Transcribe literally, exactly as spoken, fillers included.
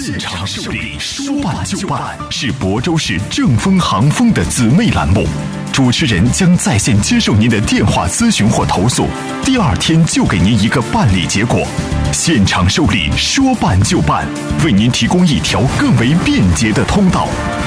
现场受理，说办就办，是亳州市正丰航丰的姊妹栏目。主持人将在线接受您的电话咨询或投诉，第二天就给您一个办理结果。现场受理，说办就办，为您提供一条更为便捷的通道。